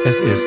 Es ist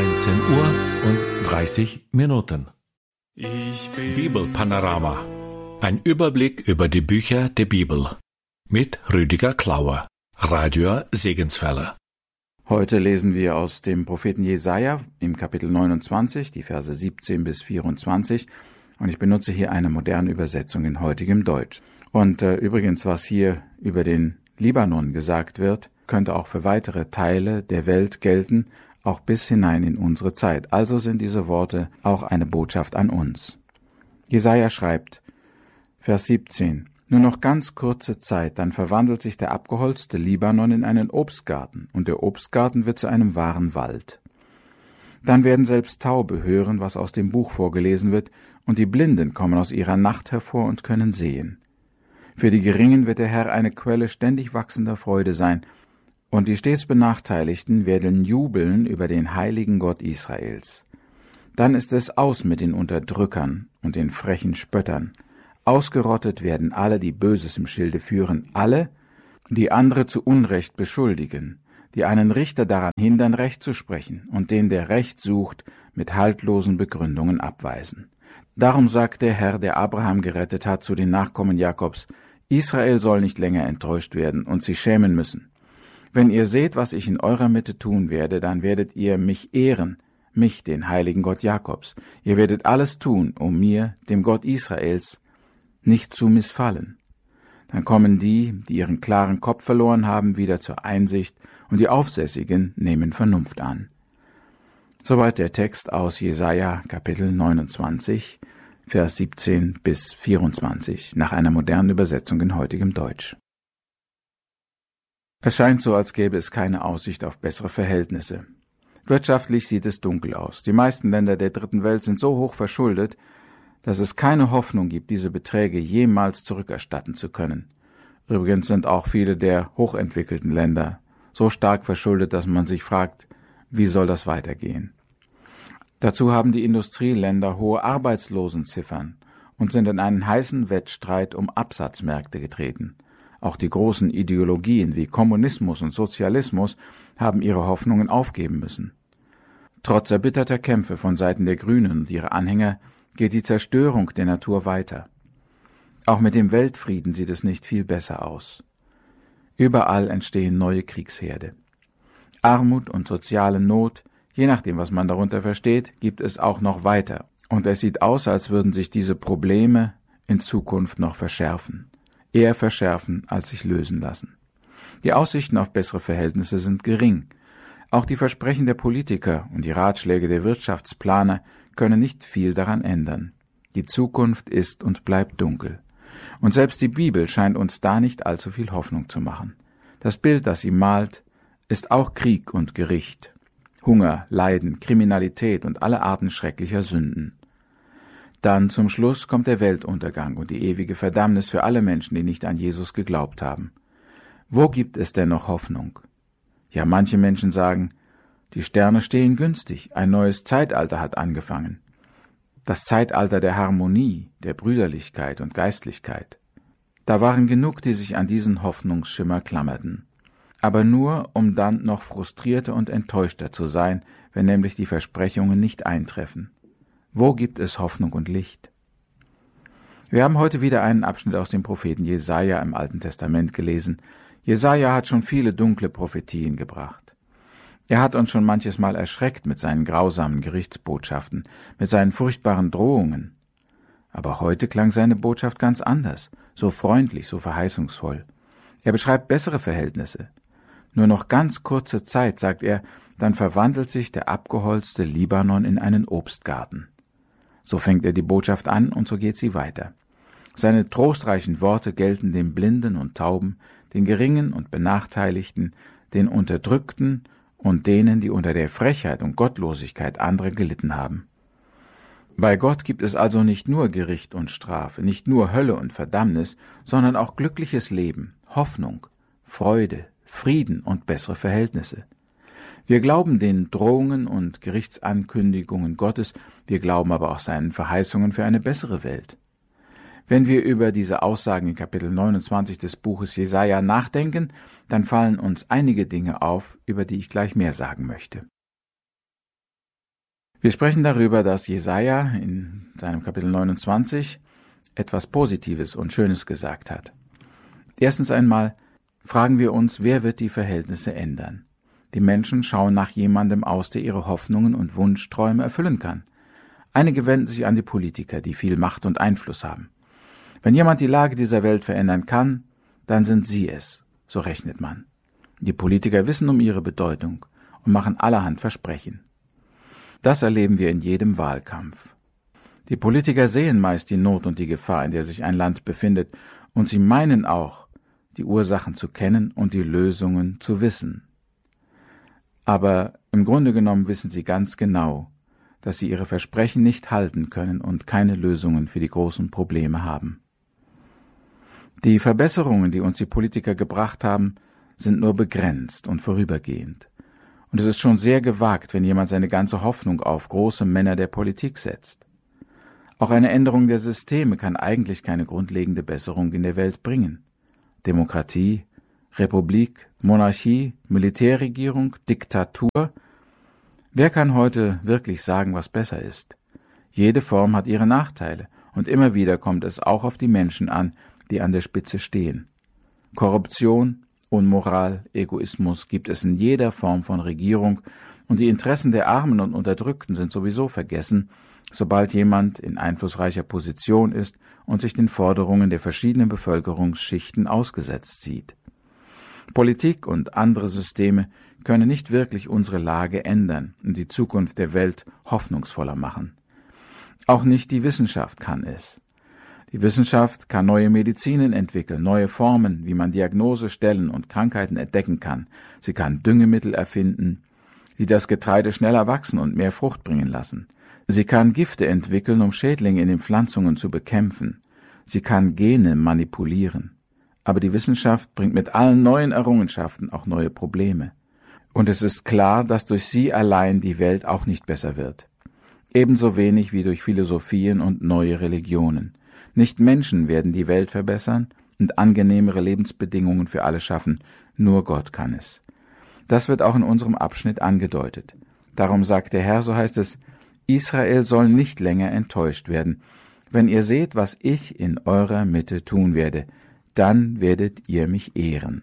19:30 Bibelpanorama. Ein Überblick über die Bücher der Bibel. Mit Rüdiger Klauer, Radio Segenswelle. Heute lesen wir aus dem Propheten Jesaja im Kapitel 29, die Verse 17 bis 24. Und ich benutze hier eine moderne Übersetzung in heutigem Deutsch. Und übrigens, was hier über den Libanon gesagt wird, könnte auch für weitere Teile der Welt gelten, auch bis hinein in unsere Zeit. Also sind diese Worte auch eine Botschaft an uns. Jesaja schreibt, Vers 17, nur noch ganz kurze Zeit, dann verwandelt sich der abgeholzte Libanon in einen Obstgarten, und der Obstgarten wird zu einem wahren Wald. Dann werden selbst Taube hören, was aus dem Buch vorgelesen wird, und die Blinden kommen aus ihrer Nacht hervor und können sehen. Für die Geringen wird der Herr eine Quelle ständig wachsender Freude sein, und die stets Benachteiligten werden jubeln über den heiligen Gott Israels. Dann ist es aus mit den Unterdrückern und den frechen Spöttern. Ausgerottet werden alle, die Böses im Schilde führen, alle, die andere zu Unrecht beschuldigen, die einen Richter daran hindern, Recht zu sprechen, und den, der Recht sucht, mit haltlosen Begründungen abweisen. Darum sagt der Herr, der Abraham gerettet hat, zu den Nachkommen Jakobs, Israel soll nicht länger enttäuscht werden und sich schämen müssen. Wenn ihr seht, was ich in eurer Mitte tun werde, dann werdet ihr mich ehren, mich, den heiligen Gott Jakobs. Ihr werdet alles tun, um mir, dem Gott Israels, nicht zu missfallen. Dann kommen die, die ihren klaren Kopf verloren haben, wieder zur Einsicht, und die Aufsässigen nehmen Vernunft an. Soweit der Text aus Jesaja, Kapitel 29, Vers 17 bis 24, nach einer modernen Übersetzung in heutigem Deutsch. Es scheint so, als gäbe es keine Aussicht auf bessere Verhältnisse. Wirtschaftlich sieht es dunkel aus. Die meisten Länder der dritten Welt sind so hoch verschuldet, dass es keine Hoffnung gibt, diese Beträge jemals zurückerstatten zu können. Übrigens sind auch viele der hochentwickelten Länder so stark verschuldet, dass man sich fragt, wie soll das weitergehen? Dazu haben die Industrieländer hohe Arbeitslosenziffern und sind in einen heißen Wettstreit um Absatzmärkte getreten. Auch die großen Ideologien wie Kommunismus und Sozialismus haben ihre Hoffnungen aufgeben müssen. Trotz erbitterter Kämpfe von Seiten der Grünen und ihrer Anhänger geht die Zerstörung der Natur weiter. Auch mit dem Weltfrieden sieht es nicht viel besser aus. Überall entstehen neue Kriegsherde. Armut und soziale Not, je nachdem, was man darunter versteht, gibt es auch noch weiter. Und es sieht aus, als würden sich diese Probleme in Zukunft noch verschärfen. Eher verschärfen, als sich lösen lassen. Die Aussichten auf bessere Verhältnisse sind gering. Auch die Versprechen der Politiker und die Ratschläge der Wirtschaftsplaner können nicht viel daran ändern. Die Zukunft ist und bleibt dunkel. Und selbst die Bibel scheint uns da nicht allzu viel Hoffnung zu machen. Das Bild, das sie malt, ist auch Krieg und Gericht, Hunger, Leiden, Kriminalität und alle Arten schrecklicher Sünden. Dann zum Schluss kommt der Weltuntergang und die ewige Verdammnis für alle Menschen, die nicht an Jesus geglaubt haben. Wo gibt es denn noch Hoffnung? Ja, manche Menschen sagen, die Sterne stehen günstig, ein neues Zeitalter hat angefangen. Das Zeitalter der Harmonie, der Brüderlichkeit und Geistlichkeit. Da waren genug, die sich an diesen Hoffnungsschimmer klammerten. Aber nur, um dann noch frustrierter und enttäuschter zu sein, wenn nämlich die Versprechungen nicht eintreffen. Wo gibt es Hoffnung und Licht? Wir haben heute wieder einen Abschnitt aus dem Propheten Jesaja im Alten Testament gelesen. Jesaja hat schon viele dunkle Prophetien gebracht. Er hat uns schon manches Mal erschreckt mit seinen grausamen Gerichtsbotschaften, mit seinen furchtbaren Drohungen. Aber heute klang seine Botschaft ganz anders, so freundlich, so verheißungsvoll. Er beschreibt bessere Verhältnisse. Nur noch ganz kurze Zeit, sagt er, dann verwandelt sich der abgeholzte Libanon in einen Obstgarten. So fängt er die Botschaft an und so geht sie weiter. Seine trostreichen Worte gelten den Blinden und Tauben, den Geringen und Benachteiligten, den Unterdrückten und denen, die unter der Frechheit und Gottlosigkeit anderer gelitten haben. Bei Gott gibt es also nicht nur Gericht und Strafe, nicht nur Hölle und Verdammnis, sondern auch glückliches Leben, Hoffnung, Freude, Frieden und bessere Verhältnisse. Wir glauben den Drohungen und Gerichtsankündigungen Gottes, wir glauben aber auch seinen Verheißungen für eine bessere Welt. Wenn wir über diese Aussagen in Kapitel 29 des Buches Jesaja nachdenken, dann fallen uns einige Dinge auf, über die ich gleich mehr sagen möchte. Wir sprechen darüber, dass Jesaja in seinem Kapitel 29 etwas Positives und Schönes gesagt hat. Erstens einmal fragen wir uns, wer wird die Verhältnisse ändern? Die Menschen schauen nach jemandem aus, der ihre Hoffnungen und Wunschträume erfüllen kann. Einige wenden sich an die Politiker, die viel Macht und Einfluss haben. Wenn jemand die Lage dieser Welt verändern kann, dann sind sie es, so rechnet man. Die Politiker wissen um ihre Bedeutung und machen allerhand Versprechen. Das erleben wir in jedem Wahlkampf. Die Politiker sehen meist die Not und die Gefahr, in der sich ein Land befindet, und sie meinen auch, die Ursachen zu kennen und die Lösungen zu wissen. Aber im Grunde genommen wissen sie ganz genau, dass sie ihre Versprechen nicht halten können und keine Lösungen für die großen Probleme haben. Die Verbesserungen, die uns die Politiker gebracht haben, sind nur begrenzt und vorübergehend. Und es ist schon sehr gewagt, wenn jemand seine ganze Hoffnung auf große Männer der Politik setzt. Auch eine Änderung der Systeme kann eigentlich keine grundlegende Besserung in der Welt bringen. Demokratie, Republik, Monarchie, Militärregierung, Diktatur. Wer kann heute wirklich sagen, was besser ist? Jede Form hat ihre Nachteile, und immer wieder kommt es auch auf die Menschen an, die an der Spitze stehen. Korruption, Unmoral, Egoismus gibt es in jeder Form von Regierung, und die Interessen der Armen und Unterdrückten sind sowieso vergessen, sobald jemand in einflussreicher Position ist und sich den Forderungen der verschiedenen Bevölkerungsschichten ausgesetzt sieht. Politik und andere Systeme können nicht wirklich unsere Lage ändern und die Zukunft der Welt hoffnungsvoller machen. Auch nicht die Wissenschaft kann es. Die Wissenschaft kann neue Medizinen entwickeln, neue Formen, wie man Diagnose stellen und Krankheiten entdecken kann. Sie kann Düngemittel erfinden, die das Getreide schneller wachsen und mehr Frucht bringen lassen. Sie kann Gifte entwickeln, um Schädlinge in den Pflanzungen zu bekämpfen. Sie kann Gene manipulieren. Aber die Wissenschaft bringt mit allen neuen Errungenschaften auch neue Probleme. Und es ist klar, dass durch sie allein die Welt auch nicht besser wird. Ebenso wenig wie durch Philosophien und neue Religionen. Nicht Menschen werden die Welt verbessern und angenehmere Lebensbedingungen für alle schaffen, nur Gott kann es. Das wird auch in unserem Abschnitt angedeutet. Darum sagt der Herr, so heißt es, Israel soll nicht länger enttäuscht werden. Wenn ihr seht, was ich in eurer Mitte tun werde, dann werdet ihr mich ehren.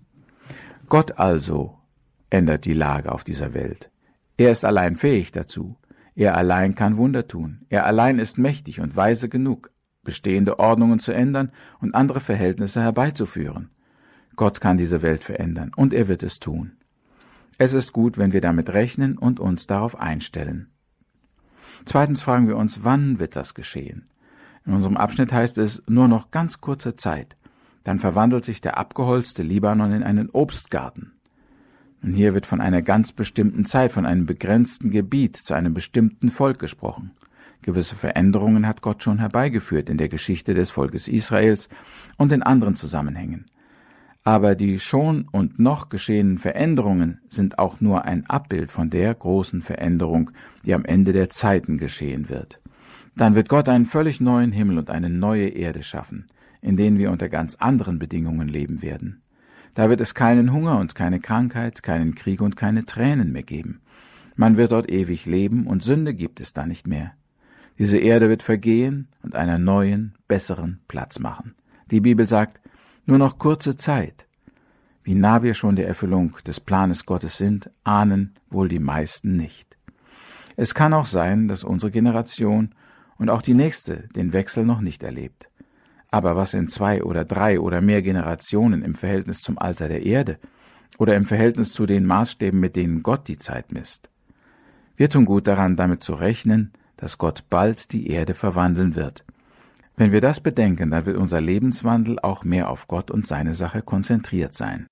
Gott also ändert die Lage auf dieser Welt. Er ist allein fähig dazu. Er allein kann Wunder tun. Er allein ist mächtig und weise genug, bestehende Ordnungen zu ändern und andere Verhältnisse herbeizuführen. Gott kann diese Welt verändern, und er wird es tun. Es ist gut, wenn wir damit rechnen und uns darauf einstellen. Zweitens fragen wir uns, wann wird das geschehen? In unserem Abschnitt heißt es, nur noch ganz kurze Zeit. Dann verwandelt sich der abgeholzte Libanon in einen Obstgarten. Und hier wird von einer ganz bestimmten Zeit, von einem begrenzten Gebiet zu einem bestimmten Volk gesprochen. Gewisse Veränderungen hat Gott schon herbeigeführt in der Geschichte des Volkes Israels und in anderen Zusammenhängen. Aber die schon und noch geschehenen Veränderungen sind auch nur ein Abbild von der großen Veränderung, die am Ende der Zeiten geschehen wird. Dann wird Gott einen völlig neuen Himmel und eine neue Erde schaffen, in denen wir unter ganz anderen Bedingungen leben werden. Da wird es keinen Hunger und keine Krankheit, keinen Krieg und keine Tränen mehr geben. Man wird dort ewig leben und Sünde gibt es da nicht mehr. Diese Erde wird vergehen und einer neuen, besseren Platz machen. Die Bibel sagt, nur noch kurze Zeit. Wie nah wir schon der Erfüllung des Planes Gottes sind, ahnen wohl die meisten nicht. Es kann auch sein, dass unsere Generation und auch die nächste den Wechsel noch nicht erlebt. Aber was in 2 oder 3 oder mehr Generationen im Verhältnis zum Alter der Erde oder im Verhältnis zu den Maßstäben, mit denen Gott die Zeit misst? Wir tun gut daran, damit zu rechnen, dass Gott bald die Erde verwandeln wird. Wenn wir das bedenken, dann wird unser Lebenswandel auch mehr auf Gott und seine Sache konzentriert sein.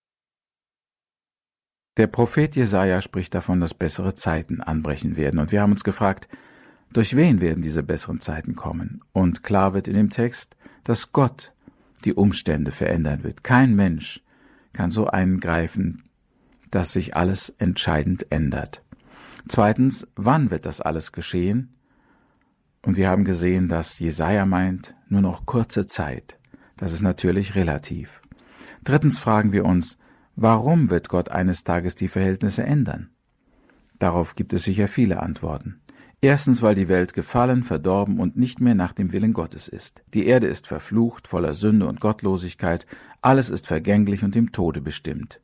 Der Prophet Jesaja spricht davon, dass bessere Zeiten anbrechen werden. Und wir haben uns gefragt, durch wen werden diese besseren Zeiten kommen? Und klar wird in dem Text, dass Gott die Umstände verändern wird. Kein Mensch kann so eingreifen, dass sich alles entscheidend ändert. Zweitens, wann wird das alles geschehen? Und wir haben gesehen, dass Jesaja meint, nur noch kurze Zeit. Das ist natürlich relativ. Drittens fragen wir uns, warum wird Gott eines Tages die Verhältnisse ändern? Darauf gibt es sicher viele Antworten. Erstens, weil die Welt gefallen, verdorben und nicht mehr nach dem Willen Gottes ist. Die Erde ist verflucht, voller Sünde und Gottlosigkeit, alles ist vergänglich und dem Tode bestimmt.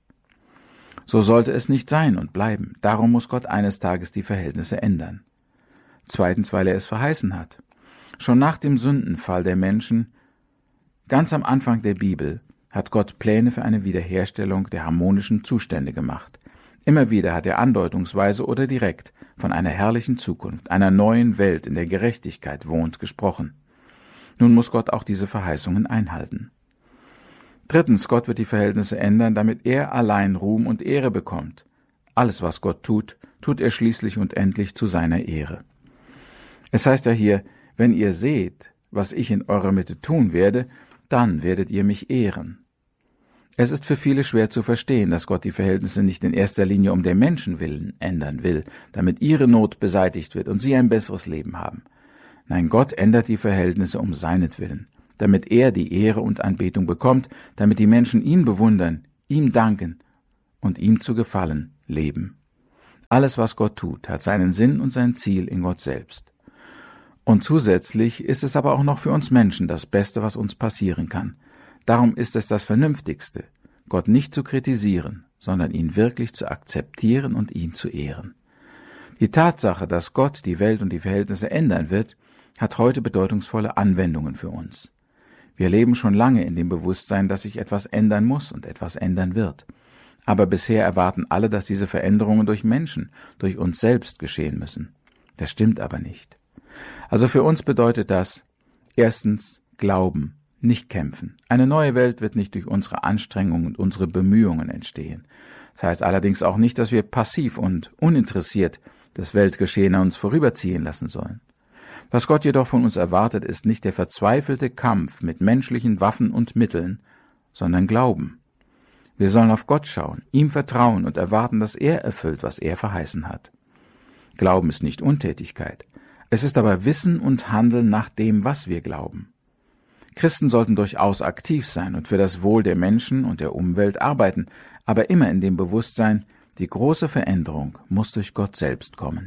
So sollte es nicht sein und bleiben. Darum muss Gott eines Tages die Verhältnisse ändern. Zweitens, weil er es verheißen hat. Schon nach dem Sündenfall der Menschen, ganz am Anfang der Bibel, hat Gott Pläne für eine Wiederherstellung der harmonischen Zustände gemacht. Immer wieder hat er andeutungsweise oder direkt von einer herrlichen Zukunft, einer neuen Welt, in der Gerechtigkeit wohnt, gesprochen. Nun muss Gott auch diese Verheißungen einhalten. Drittens, Gott wird die Verhältnisse ändern, damit er allein Ruhm und Ehre bekommt. Alles, was Gott tut, tut er schließlich und endlich zu seiner Ehre. Es heißt ja hier, wenn ihr seht, was ich in eurer Mitte tun werde, dann werdet ihr mich ehren. Es ist für viele schwer zu verstehen, dass Gott die Verhältnisse nicht in erster Linie um der Menschen willen ändern will, damit ihre Not beseitigt wird und sie ein besseres Leben haben. Nein, Gott ändert die Verhältnisse um seinetwillen, damit er die Ehre und Anbetung bekommt, damit die Menschen ihn bewundern, ihm danken und ihm zu gefallen leben. Alles, was Gott tut, hat seinen Sinn und sein Ziel in Gott selbst. Und zusätzlich ist es aber auch noch für uns Menschen das Beste, was uns passieren kann. Darum ist es das Vernünftigste, Gott nicht zu kritisieren, sondern ihn wirklich zu akzeptieren und ihn zu ehren. Die Tatsache, dass Gott die Welt und die Verhältnisse ändern wird, hat heute bedeutungsvolle Anwendungen für uns. Wir leben schon lange in dem Bewusstsein, dass sich etwas ändern muss und etwas ändern wird. Aber bisher erwarten alle, dass diese Veränderungen durch Menschen, durch uns selbst geschehen müssen. Das stimmt aber nicht. Also für uns bedeutet das, erstens, Glauben, nicht kämpfen. Eine neue Welt wird nicht durch unsere Anstrengungen und unsere Bemühungen entstehen. Das heißt allerdings auch nicht, dass wir passiv und uninteressiert das Weltgeschehen an uns vorüberziehen lassen sollen. Was Gott jedoch von uns erwartet, ist nicht der verzweifelte Kampf mit menschlichen Waffen und Mitteln, sondern Glauben. Wir sollen auf Gott schauen, ihm vertrauen und erwarten, dass er erfüllt, was er verheißen hat. Glauben ist nicht Untätigkeit. Es ist aber Wissen und Handeln nach dem, was wir glauben. Christen sollten durchaus aktiv sein und für das Wohl der Menschen und der Umwelt arbeiten, aber immer in dem Bewusstsein, die große Veränderung muss durch Gott selbst kommen.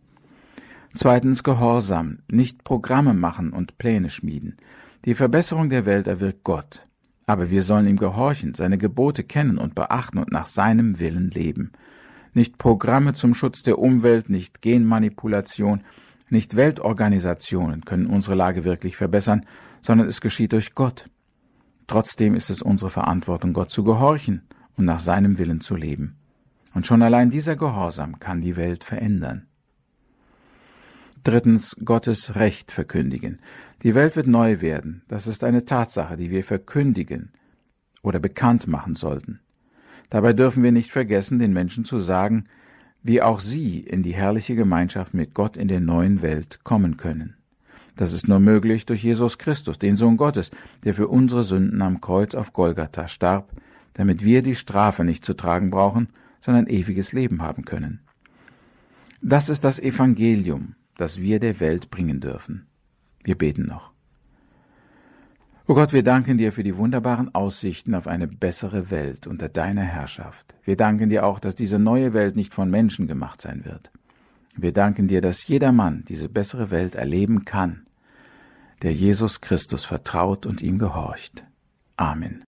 Zweitens, Gehorsam, nicht Programme machen und Pläne schmieden. Die Verbesserung der Welt erwirkt Gott, aber wir sollen ihm gehorchen, seine Gebote kennen und beachten und nach seinem Willen leben. Nicht Programme zum Schutz der Umwelt, nicht Genmanipulation, nicht Weltorganisationen können unsere Lage wirklich verbessern, sondern es geschieht durch Gott. Trotzdem ist es unsere Verantwortung, Gott zu gehorchen und nach seinem Willen zu leben. Und schon allein dieser Gehorsam kann die Welt verändern. Drittens, Gottes Recht verkündigen. Die Welt wird neu werden. Das ist eine Tatsache, die wir verkündigen oder bekannt machen sollten. Dabei dürfen wir nicht vergessen, den Menschen zu sagen, wie auch sie in die herrliche Gemeinschaft mit Gott in der neuen Welt kommen können. Das ist nur möglich durch Jesus Christus, den Sohn Gottes, der für unsere Sünden am Kreuz auf Golgatha starb, damit wir die Strafe nicht zu tragen brauchen, sondern ewiges Leben haben können. Das ist das Evangelium, das wir der Welt bringen dürfen. Wir beten noch. O Gott, wir danken dir für die wunderbaren Aussichten auf eine bessere Welt unter deiner Herrschaft. Wir danken dir auch, dass diese neue Welt nicht von Menschen gemacht sein wird. Wir danken dir, dass jeder Mann diese bessere Welt erleben kann, der Jesus Christus vertraut und ihm gehorcht. Amen.